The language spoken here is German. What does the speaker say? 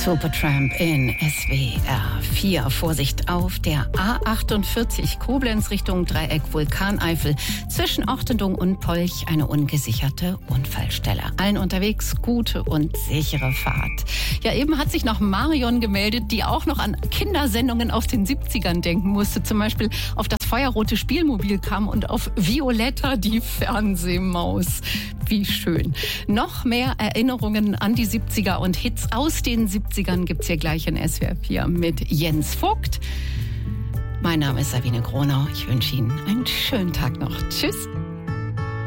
Supertramp in SWR 4. Vorsicht auf der A48 Koblenz Richtung Dreieck Vulkaneifel zwischen Ortendung und Polch eine ungesicherte Unfallstelle. Allen unterwegs gute und sichere Fahrt. Ja, eben hat sich noch Marion gemeldet, die auch noch an Kindersendungen aus den 70ern denken musste. Zum Beispiel auf das feuerrote Spielmobil kam und auf Violetta die Fernsehmaus. Wie schön. Noch mehr Erinnerungen an die 70er und Hits aus den 70ern gibt's hier gleich in SWR 4 mit Jens Vogt. Mein Name ist Sabine Gronau. Ich wünsche Ihnen einen schönen Tag noch. Tschüss.